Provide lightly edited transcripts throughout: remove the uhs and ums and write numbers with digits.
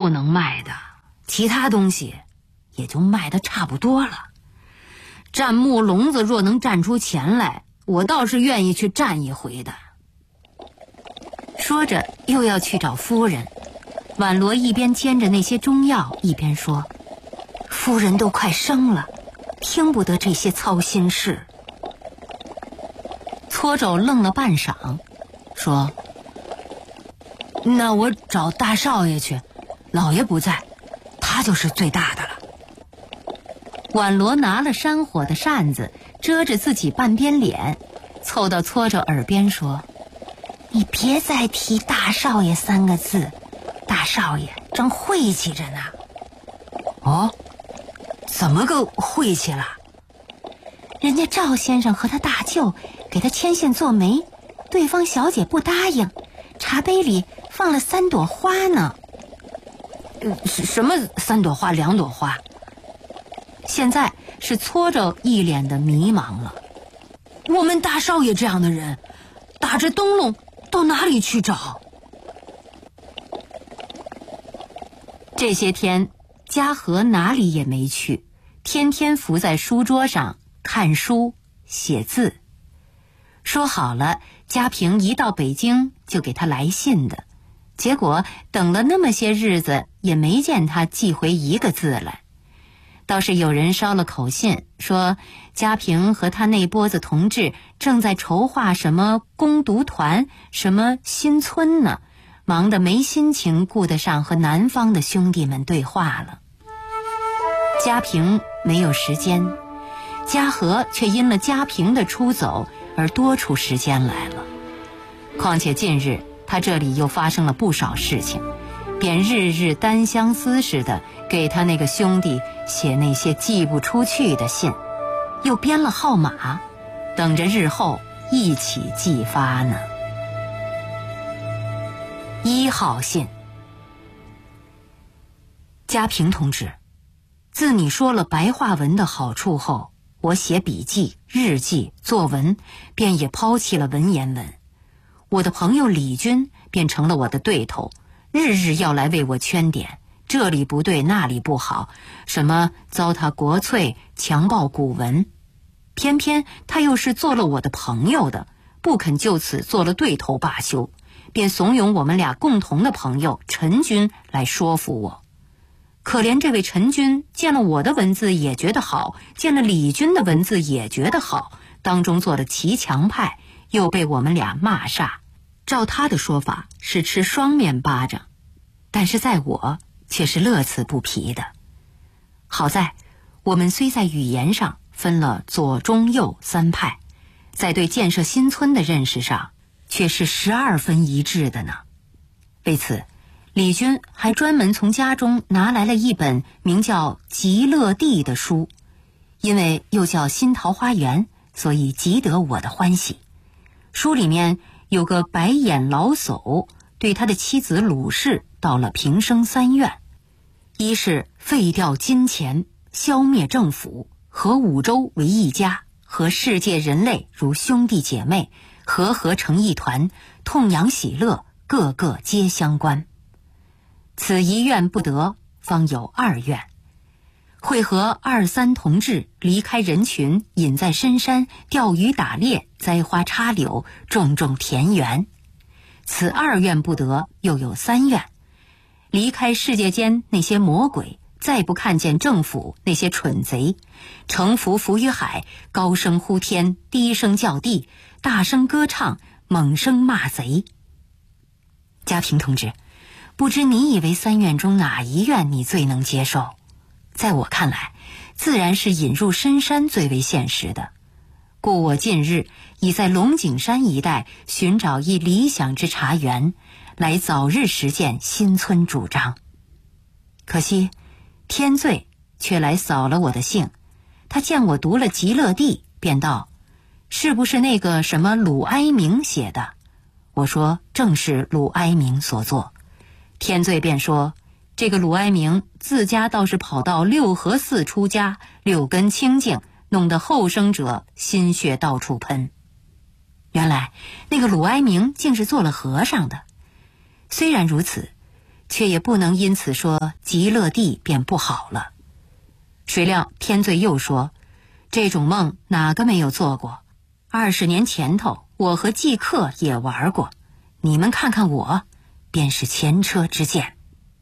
不能卖的，其他东西也就卖得差不多了。占木笼子若能占出钱来，我倒是愿意去占一回的。说着又要去找夫人，婉罗一边煎着那些中药，一边说：夫人都快生了，听不得这些操心事。搓肘愣了半晌，说：那我找大少爷去，老爷不在，他就是最大的了。婉罗拿了山火的扇子遮着自己半边脸，凑到搓着耳边说：你别再提大少爷3个字，大少爷正晦气着呢。哦，怎么个晦气了？人家赵先生和他大舅给他牵线做媒，对方小姐不答应，茶杯里放了3朵花呢。什么3朵花2朵花？现在是搓着一脸的迷茫了。我们大少爷这样的人，打着灯笼到哪里去找？这些天嘉禾哪里也没去，天天伏在书桌上看书写字。说好了嘉平一到北京就给他来信的，结果等了那么些日子也没见他寄回一个字来。倒是有人捎了口信，说嘉平和他那波子同志正在筹划什么攻读团，什么新村呢，忙得没心情顾得上和南方的兄弟们对话了。嘉平没有时间，嘉禾却因了嘉平的出走而多出时间来了。况且近日他这里又发生了不少事情，便日日单相思似的给他那个兄弟写那些寄不出去的信，又编了号码，等着日后一起寄发呢。1号信：嘉平同志，自你说了白话文的好处后，我写笔记、日记、作文便也抛弃了文言文。我的朋友李军便成了我的对头，日日要来为我圈点，这里不对那里不好，什么糟蹋国粹、强暴古文。偏偏他又是做了我的朋友的，不肯就此做了对头罢休，便怂恿我们俩共同的朋友陈军来说服我。可怜这位陈军见了我的文字也觉得好，见了李军的文字也觉得好，当中做了骑墙派，又被我们俩骂煞。照他的说法是吃双面巴掌，但是在我却是乐此不疲的。好在我们虽在语言上分了左中右3派，在对建设新村的认识上却是12分一致的呢。为此李军还专门从家中拿来了一本名叫《极乐地》的书，因为又叫新桃花源，所以极得我的欢喜。书里面有个白眼老叟对他的妻子鲁氏到了平生3愿：一是废掉金钱，消灭政府，和五洲为一家，和世界人类如兄弟姐妹，和成一团，痛扬喜乐，个个皆相关。此1愿不得，方有2愿：会和2、3同志离开人群，隐在深山，钓鱼打猎，栽花插柳，种田园。此2愿不得，又有3愿：离开世界间那些魔鬼，再不看见政府那些蠢贼，乘浮浮于海，高声呼天，低声叫地，大声歌唱，猛声骂贼。嘉平同志，不知你以为3愿中哪1愿你最能接受？在我看来，自然是引入深山最为现实的。故我近日已在龙井山一带寻找一理想之茶园，来早日实践新村主张。可惜天罪却来扫了我的兴，他见我读了《极乐地》，便道：是不是那个什么鲁哀明写的？我说正是鲁哀明所作。天罪便说，这个鲁哀明自家倒是跑到六合寺出家，六根清净，弄得后生者心血到处喷。原来那个鲁哀明竟是做了和尚的。虽然如此， 却也不能因此说极乐地便不好了。谁料天罪又说，这种梦哪个没有做过？20年前头我和季克也玩过，你们看看我，便是前车之鉴。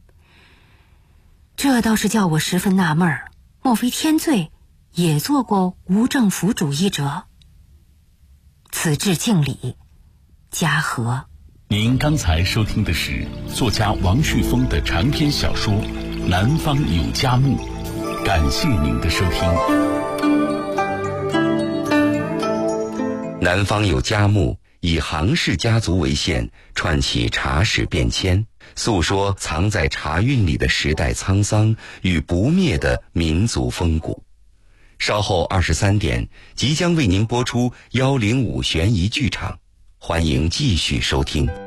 这倒是叫我十分纳闷儿，莫非天罪也做过无政府主义者？此致敬礼，嘉禾。 您刚才收听的是作家王旭峰的长篇小说《南方有佳木》，感谢您的收听。 南方有佳木以杭氏家族为线，串起茶史变迁，诉说藏在茶韵里的时代沧桑与不灭的民族风骨。稍后23点即将为您播出105悬疑剧场，欢迎继续收听。